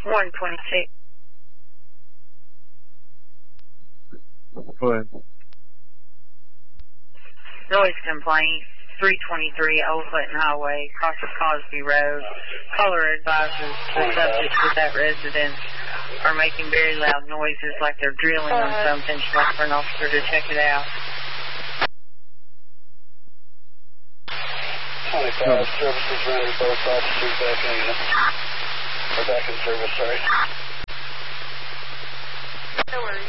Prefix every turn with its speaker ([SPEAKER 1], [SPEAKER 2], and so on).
[SPEAKER 1] 126.
[SPEAKER 2] Go ahead.
[SPEAKER 1] Noise complaint, 323 Old Clinton Highway, across Cosby Road. Caller advises the subjects at that residence are making very loud noises like they're drilling on something. She'd like for an officer to check it out.
[SPEAKER 3] 25 services rendered, both officers back in unit. Or back in service, sorry.
[SPEAKER 1] No worries.